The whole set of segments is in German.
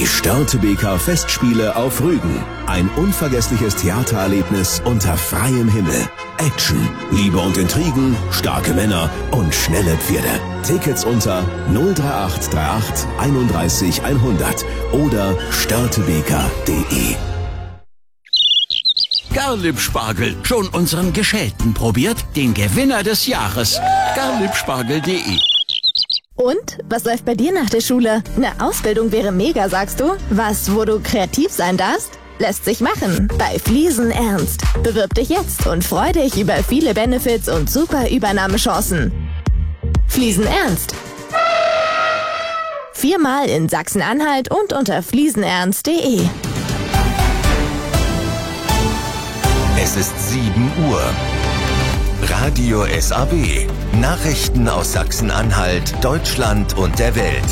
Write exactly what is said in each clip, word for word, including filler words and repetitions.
Die Störtebeker Festspiele auf Rügen. Ein unvergessliches Theatererlebnis unter freiem Himmel. Action, Liebe und Intrigen, starke Männer und schnelle Pferde. Tickets unter null drei acht drei acht einunddreißig hundert oder störtebeker punkt de. Garlib-Spargel, schon unseren Geschälten probiert? Den Gewinner des Jahres. garlibspargel punkt de. Und? Was läuft bei dir nach der Schule? Eine Ausbildung wäre mega, sagst du? Was, wo du kreativ sein darfst? Lässt sich machen. Bei Fliesen Ernst. Bewirb dich jetzt und freu dich über viele Benefits und super Übernahmechancen. Fliesen Ernst. Viermal in Sachsen-Anhalt und unter fliesenernst punkt de. Es ist sieben Uhr. Radio S A B. Nachrichten aus Sachsen-Anhalt, Deutschland und der Welt.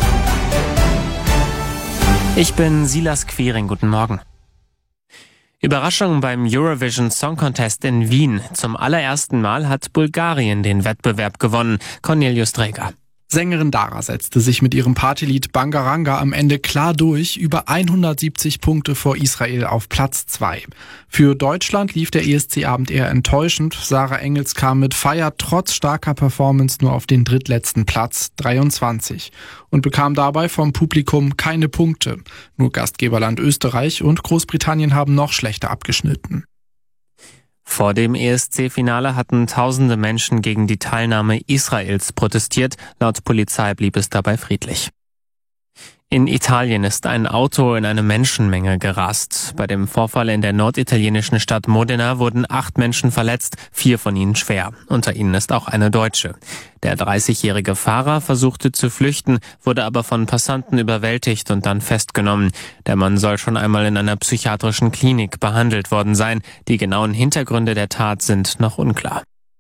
Ich bin Silas Quiring. Guten Morgen. Überraschung beim Eurovision Song Contest in Wien. Zum allerersten Mal hat Bulgarien den Wettbewerb gewonnen. Cornelius Träger. Sängerin Dara setzte sich mit ihrem Partylied Bangaranga am Ende klar durch, über hundertsiebzig Punkte vor Israel auf Platz zwei. Für Deutschland lief der E S C-Abend eher enttäuschend. Sarah Engels kam mit Feier trotz starker Performance nur auf den drittletzten Platz, dreiundzwanzig, und bekam dabei vom Publikum keine Punkte. Nur Gastgeberland Österreich und Großbritannien haben noch schlechter abgeschnitten. Vor dem E S C-Finale hatten tausende Menschen gegen die Teilnahme Israels protestiert. Laut Polizei blieb es dabei friedlich. In Italien ist ein Auto in eine Menschenmenge gerast. Bei dem Vorfall in der norditalienischen Stadt Modena wurden acht Menschen verletzt, vier von ihnen schwer. Unter ihnen ist auch eine Deutsche. Der dreißigjährige Fahrer versuchte zu flüchten, wurde aber von Passanten überwältigt und dann festgenommen. Der Mann soll schon einmal in einer psychiatrischen Klinik behandelt worden sein. Die genauen Hintergründe der Tat sind noch unklar.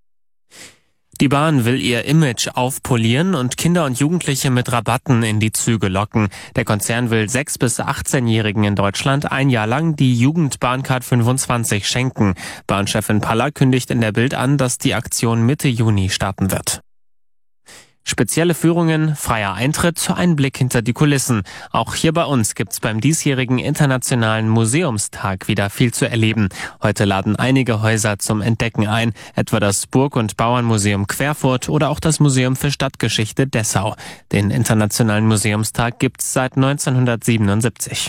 Die Bahn will ihr Image aufpolieren und Kinder und Jugendliche mit Rabatten in die Züge locken. Der Konzern will sechs- bis achtzehnjährigen in Deutschland ein Jahr lang die Jugendbahncard fünfundzwanzig schenken. Bahnchefin Paller kündigt in der Bild an, dass die Aktion Mitte Juni starten wird. Spezielle Führungen, freier Eintritt, Einblick hinter die Kulissen. Auch hier bei uns gibt's beim diesjährigen Internationalen Museumstag wieder viel zu erleben. Heute laden einige Häuser zum Entdecken ein, etwa das Burg- und Bauernmuseum Querfurt oder auch das Museum für Stadtgeschichte Dessau. Den Internationalen Museumstag gibt's seit neunzehnhundertsiebenundsiebzig.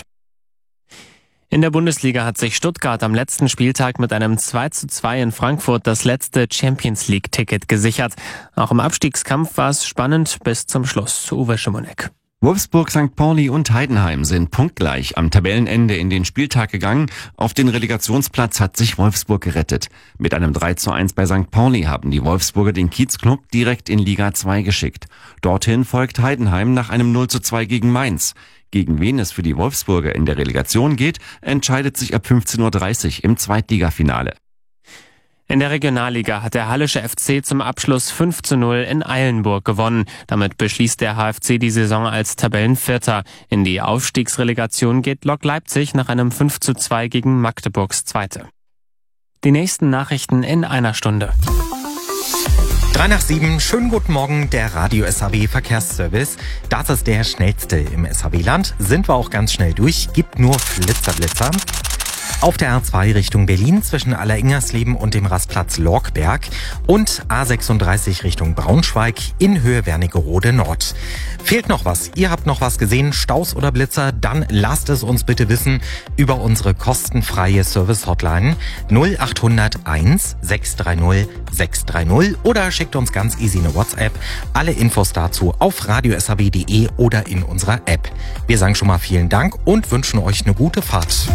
In der Bundesliga hat sich Stuttgart am letzten Spieltag mit einem zwei zu zwei in Frankfurt das letzte Champions-League-Ticket gesichert. Auch im Abstiegskampf war es spannend bis zum Schluss. Uwe Schimonek. Wolfsburg, Sankt Pauli und Heidenheim sind punktgleich am Tabellenende in den Spieltag gegangen. Auf den Relegationsplatz hat sich Wolfsburg gerettet. Mit einem drei zu eins bei Sankt Pauli haben die Wolfsburger den Kiezclub direkt in Liga zwei geschickt. Dorthin folgt Heidenheim nach einem null zu zwei gegen Mainz. Gegen wen es für die Wolfsburger in der Relegation geht, entscheidet sich ab fünfzehn Uhr dreißig im Zweitligafinale. In der Regionalliga hat der Hallische F C zum Abschluss fünf zu null in Eilenburg gewonnen. Damit beschließt der H F C die Saison als Tabellenvierter. In die Aufstiegsrelegation geht Lok Leipzig nach einem fünf zu zwei gegen Magdeburgs Zweite. Die nächsten Nachrichten in einer Stunde. Drei nach sieben, schönen guten Morgen, der Radio S H B Verkehrsservice. Das ist der schnellste im S H B-Land. Sind wir auch ganz schnell durch, gibt nur Flitzerblitzer. Auf der A zwei Richtung Berlin zwischen Alleringers-Leben und dem Rastplatz Lorkberg und A sechsunddreißig Richtung Braunschweig in Höhe Wernigerode Nord. Fehlt noch was? Ihr habt noch was gesehen? Staus oder Blitzer? Dann lasst es uns bitte wissen über unsere kostenfreie Service-Hotline null acht null null eins sechs drei null sechs drei null oder schickt uns ganz easy eine WhatsApp. Alle Infos dazu auf radio s h b punkt de oder in unserer App. Wir sagen schon mal vielen Dank und wünschen euch eine gute Fahrt.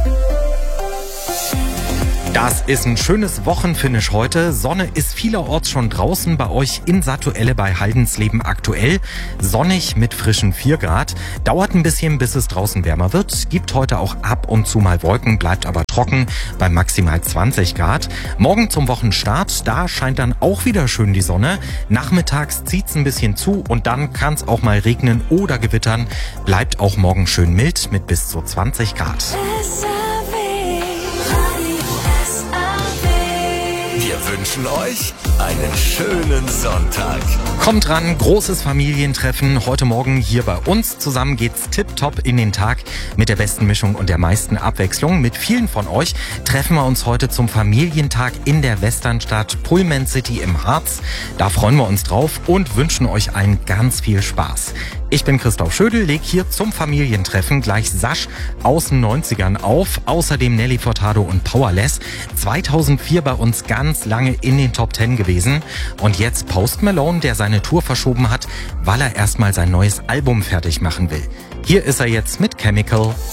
Das ist ein schönes Wochenfinish heute. Sonne ist vielerorts schon draußen, bei euch in Satuelle bei Haldensleben aktuell. Sonnig mit frischen vier Grad. Dauert ein bisschen, bis es draußen wärmer wird. Gibt heute auch ab und zu mal Wolken, bleibt aber trocken bei maximal zwanzig Grad. Morgen zum Wochenstart, da scheint dann auch wieder schön die Sonne. Nachmittags zieht's ein bisschen zu und dann kann's auch mal regnen oder gewittern. Bleibt auch morgen schön mild mit bis zu zwanzig Grad. Wir wünschen euch einen schönen Sonntag. Kommt ran, großes Familientreffen. Heute Morgen hier bei uns. Zusammen geht's tipptopp in den Tag mit der besten Mischung und der meisten Abwechslung. Mit vielen von euch treffen wir uns heute zum Familientag in der Westernstadt Pullman City im Harz. Da freuen wir uns drauf und wünschen euch allen ganz viel Spaß. Ich bin Christoph Schödel, leg hier zum Familientreffen gleich Sasch aus den neunzigern auf. Außerdem Nelly Furtado und Powerless. zweitausendvier bei uns ganz lange in den Top Ten gewesen. Und jetzt Post Malone, der seine Tour verschoben hat, weil er erstmal sein neues Album fertig machen will. Hier ist er jetzt mit Chemical